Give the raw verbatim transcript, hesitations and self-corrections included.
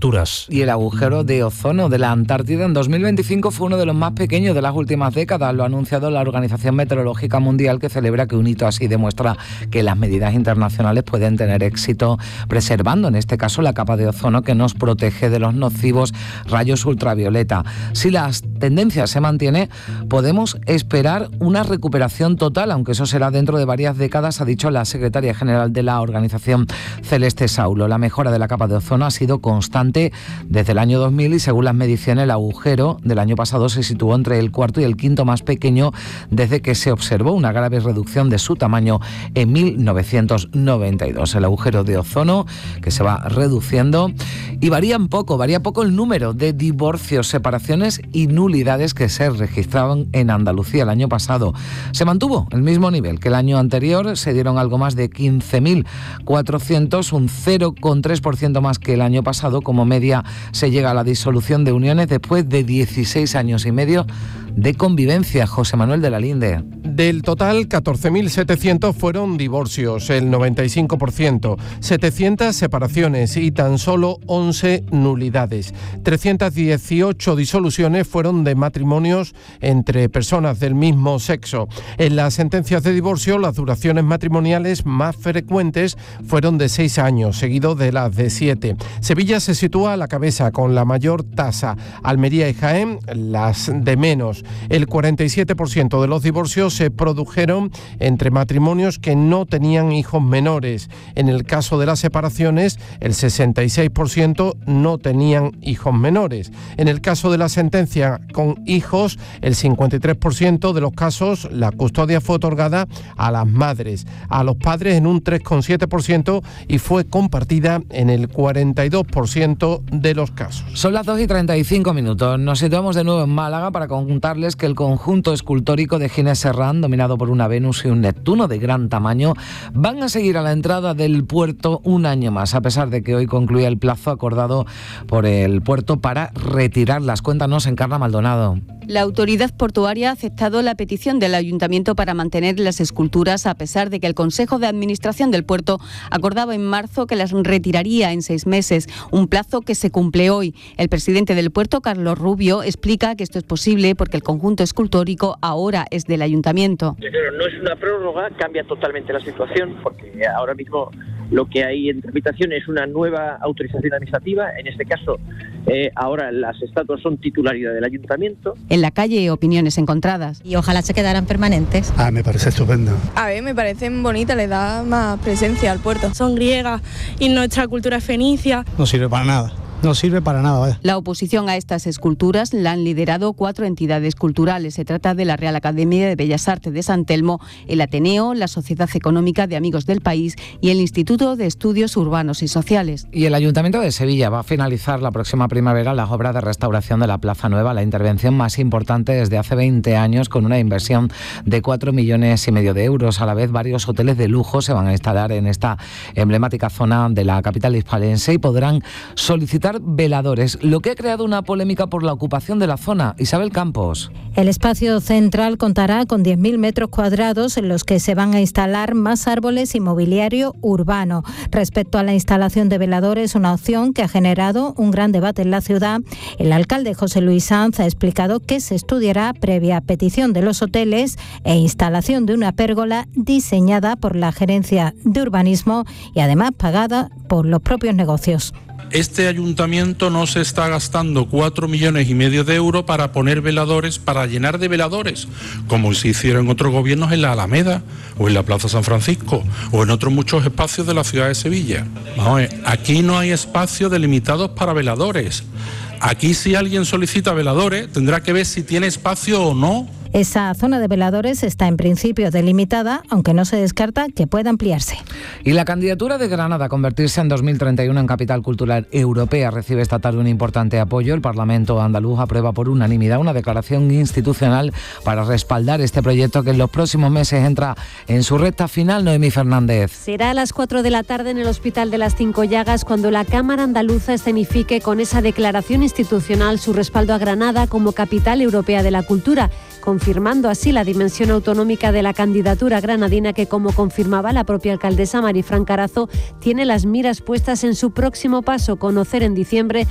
temperaturas. Y el agujero de ozono de la Antártida en dos mil veinticinco fue uno de los más pequeños de las últimas décadas. Lo ha anunciado la Organización Meteorológica Mundial, que celebra que un hito así demuestra que las medidas internacionales pueden tener éxito, preservando en este caso la capa de ozono que nos protege de los nocivos rayos ultravioleta. Si las tendencias se mantienen, podemos esperar una recuperación total, aunque eso será dentro de varias décadas, ha dicho la secretaria general de la organización, Celeste Saulo. La mejora de la capa de ozono ha sido constante desde el año dos mil y según las mediciones el agujero del año pasado se situó entre el cuarto y el quinto más pequeño desde que se observó una grave reducción de su tamaño en mil novecientos noventa y dos. El agujero de ozono que se va reduciendo y varía un poco, varía poco el número de divorcios, separaciones y nulidades que se registraban en Andalucía el año pasado. Se mantuvo el mismo nivel que el año anterior, se dieron algo más de quince mil cuatrocientos, un cero coma tres por ciento más que el año pasado. Como media se llega a la disolución de uniones después de dieciséis años y medio de convivencia. José Manuel de la Linde. Del total, catorce mil setecientos fueron divorcios, el noventa y cinco por ciento, setecientas separaciones y tan solo once nulidades. trescientas dieciocho disoluciones fueron de matrimonios entre personas del mismo sexo. En las sentencias de divorcio, las duraciones matrimoniales más frecuentes fueron de seis años, seguido de las de siete. Sevilla se sitúa a la cabeza con la mayor tasa. Almería y Jaén, las de menos. El cuarenta y siete por ciento de los divorcios se produjeron entre matrimonios que no tenían hijos menores. En el caso de las separaciones, el sesenta y seis por ciento no tenían hijos menores. En el caso de la sentencia con hijos, el cincuenta y tres por ciento de los casos, la custodia fue otorgada a las madres, a los padres en un tres coma siete por ciento y fue compartida en el cuarenta y dos por ciento de los casos. Son las dos y treinta y cinco minutos. Nos situamos de nuevo en Málaga para contarles que el conjunto escultórico de Ginés Serrán, dominado por una Venus y un Neptuno de gran tamaño, van a seguir a la entrada del puerto un año más, a pesar de que hoy concluye el plazo acordado por el puerto para retirarlas. Cuéntanos, Encarna Maldonado. La autoridad portuaria ha aceptado la petición del ayuntamiento para mantener las esculturas, a pesar de que el Consejo de Administración del puerto acordaba en marzo que las retiraría en seis meses, un plazo que se cumple hoy. El presidente del puerto, Carlos Rubio, explica que esto es posible porque el conjunto escultórico ahora es del ayuntamiento. Claro, no es una prórroga, cambia totalmente la situación, porque ahora mismo lo que hay en tramitación es una nueva autorización administrativa. En este caso, eh, ahora las estatuas son titularidad del ayuntamiento. En la calle, opiniones encontradas. Y ojalá se quedaran permanentes. Ah, me parece estupendo. A ver, me parecen bonitas, le da más presencia al puerto. Son griegas y nuestra cultura es fenicia. No sirve para nada. No sirve para nada, vaya. La oposición a estas esculturas la han liderado cuatro entidades culturales. Se trata de la Real Academia de Bellas Artes de San Telmo, el Ateneo, la Sociedad Económica de Amigos del País y el Instituto de Estudios Urbanos y Sociales. Y el Ayuntamiento de Sevilla va a finalizar la próxima primavera las obras de restauración de la Plaza Nueva, la intervención más importante desde hace veinte años, con una inversión de cuatro millones y medio de euros. A la vez, varios hoteles de lujo se van a instalar en esta emblemática zona de la capital hispalense y podrán solicitar veladores, lo que ha creado una polémica por la ocupación de la zona. Isabel Campos. El espacio central contará con diez mil metros cuadrados en los que se van a instalar más árboles y mobiliario urbano. Respecto a la instalación de veladores, una opción que ha generado un gran debate en la ciudad, el alcalde José Luis Sanz ha explicado que se estudiará previa petición de los hoteles e instalación de una pérgola diseñada por la Gerencia de Urbanismo y además pagada por los propios negocios. Este ayuntamiento no se está gastando cuatro millones y medio de euros para poner veladores, para llenar de veladores, como se hicieron en otros gobiernos en la Alameda o en la Plaza San Francisco o en otros muchos espacios de la ciudad de Sevilla. Vamos a ver, aquí no hay espacios delimitados para veladores. Aquí, si alguien solicita veladores, tendrá que ver si tiene espacio o no. Esa zona de veladores está en principio delimitada, aunque no se descarta que pueda ampliarse. Y la candidatura de Granada a convertirse en dos mil treinta y uno en capital cultural europea recibe esta tarde un importante apoyo. El Parlamento andaluz aprueba por unanimidad una declaración institucional para respaldar este proyecto que en los próximos meses entra en su recta final. Noemí Fernández. Será a las cuatro de la tarde en el Hospital de las Cinco Llagas cuando la Cámara Andaluza escenifique con esa declaración institucional su respaldo a Granada como capital europea de la cultura, confirmando así la dimensión autonómica de la candidatura granadina que, como confirmaba la propia alcaldesa Marifran Carazo, tiene las miras puestas en su próximo paso, conocer en diciembre